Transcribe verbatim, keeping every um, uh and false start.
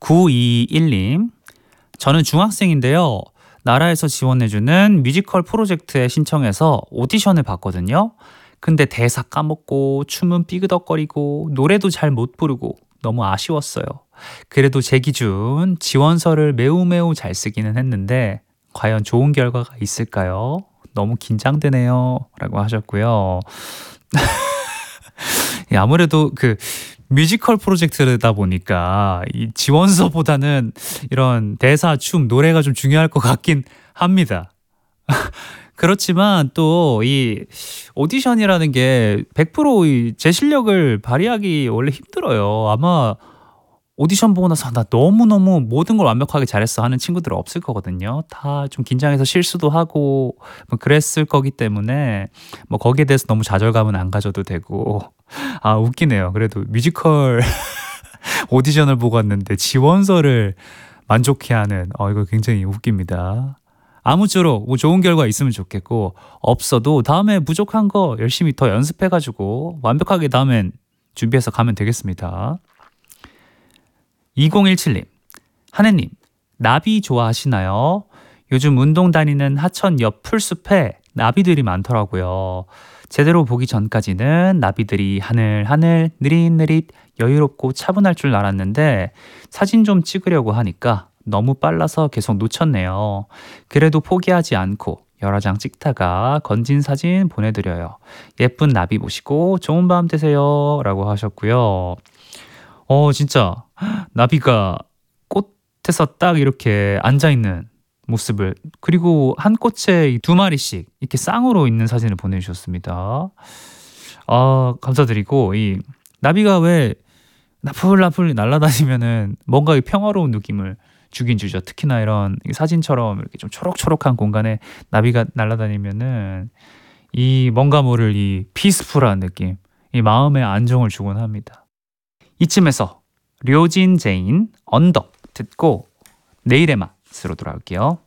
구이일 님, 저는 중학생인데요. 나라에서 지원해주는 뮤지컬 프로젝트에 신청해서 오디션을 봤거든요. 근데 대사 까먹고 춤은 삐그덕거리고 노래도 잘 못 부르고 너무 아쉬웠어요. 그래도 제 기준 지원서를 매우 매우 잘 쓰기는 했는데 과연 좋은 결과가 있을까요? 너무 긴장되네요. 라고 하셨고요. 예, 아무래도 그 뮤지컬 프로젝트다 보니까 이 지원서보다는 이런 대사, 춤, 노래가 좀 중요할 것 같긴 합니다. 그렇지만 또 이 오디션이라는 게 백 퍼센트 제 실력을 발휘하기 원래 힘들어요. 아마 오디션 보고 나서 나 너무너무 모든 걸 완벽하게 잘했어 하는 친구들은 없을 거거든요. 다 좀 긴장해서 실수도 하고 뭐 그랬을 거기 때문에 뭐 거기에 대해서 너무 좌절감은 안 가져도 되고. 아, 웃기네요. 그래도 뮤지컬 오디션을 보고 왔는데 지원서를 만족해하는, 어 이거 굉장히 웃깁니다. 아무쪼록 뭐 좋은 결과 있으면 좋겠고, 없어도 다음에 부족한 거 열심히 더 연습해가지고 완벽하게 다음엔 준비해서 가면 되겠습니다. 이공일칠 님, 하느님, 나비 좋아하시나요? 요즘 운동 다니는 하천 옆 풀숲에 나비들이 많더라고요. 제대로 보기 전까지는 나비들이 하늘하늘 느릿느릿 여유롭고 차분할 줄 알았는데 사진 좀 찍으려고 하니까 너무 빨라서 계속 놓쳤네요. 그래도 포기하지 않고 여러 장 찍다가 건진 사진 보내드려요. 예쁜 나비 보시고 좋은 밤 되세요. 라고 하셨고요. 어 진짜 나비가 꽃에서 딱 이렇게 앉아있는 모습을, 그리고 한 꽃에 두 마리씩 이렇게 쌍으로 있는 사진을 보내주셨습니다. 아, 감사드리고, 이 나비가 왜 나풀나풀 날아다니면은 뭔가 평화로운 느낌을 주긴 주죠. 특히나 이런 사진처럼 이렇게 좀 초록초록한 공간에 나비가 날아다니면은 이 뭔가 모를 이 피스풀한 느낌, 이 마음의 안정을 주곤 합니다. 이쯤에서 류진 제인 언덕 듣고 내일의 맛으로 돌아올게요.